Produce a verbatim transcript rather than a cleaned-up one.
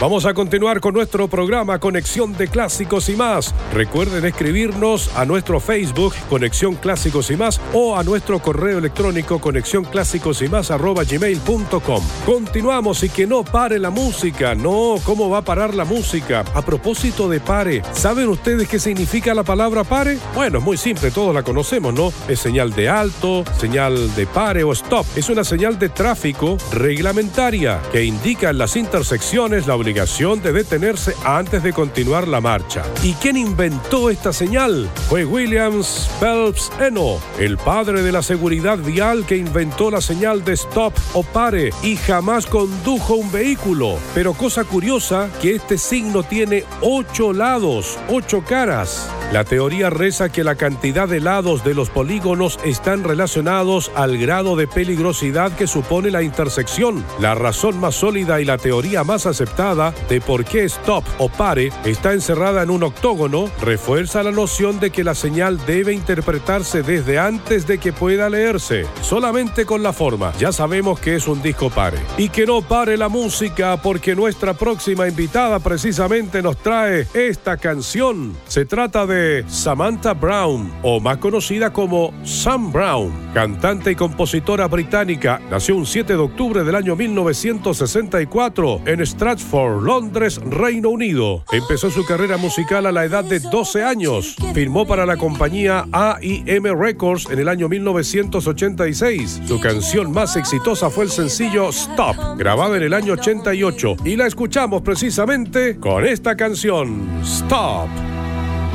Vamos a continuar con nuestro programa Conexión de Clásicos y Más. Recuerden escribirnos a nuestro Facebook Conexión Clásicos y Más o a nuestro correo electrónico conexión clásicos y más arroba gmail punto com. Continuamos y que no pare la música. No, ¿cómo va a parar la música? A propósito de pare, ¿saben ustedes qué significa la palabra pare? Bueno, es muy simple, todos la conocemos, ¿no? Es señal de alto, señal de pare o stop. Es una señal de tráfico reglamentaria que indica en las intersecciones la obligación de detenerse antes de continuar la marcha. ¿Y quién inventó esta señal? Fue Williams Phelps Eno, el padre de la seguridad vial, que inventó la señal de stop o pare y jamás condujo un vehículo. Pero cosa curiosa, que este signo tiene ocho lados, ocho caras. La teoría reza que la cantidad de lados de los polígonos están relacionados al grado de peligrosidad que supone la intersección. La razón más sólida y la teoría más aceptada de por qué stop o pare está encerrada en un octógono refuerza la noción de que la señal debe interpretarse desde antes de que pueda leerse. Solamente con la forma ya sabemos que es un disco pare. Y que no pare la música, porque nuestra próxima invitada precisamente nos trae esta canción. Se trata de Samantha Brown, o más conocida como Sam Brown, cantante y compositora británica. Nació un siete de octubre del año mil novecientos sesenta y cuatro en Stratford, Londres, Reino Unido. Empezó su carrera musical a la edad de doce años. Firmó para la compañía A y M Records en el año mil novecientos ochenta y seis. Su canción más exitosa fue el sencillo Stop, grabado en el año ochenta y ocho, y la escuchamos precisamente con esta canción, Stop.